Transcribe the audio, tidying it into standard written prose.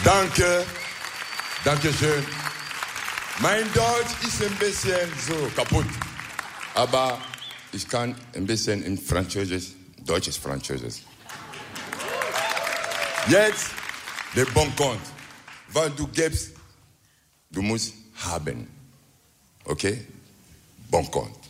Danke. Dankeschön. Mein Deutsch ist ein bisschen so kaputt. Aber ich kann ein bisschen in Französisch, deutsches Französisch. Jetzt der Bon compte. Was du gibst, du musst haben. Okay? Bon compte.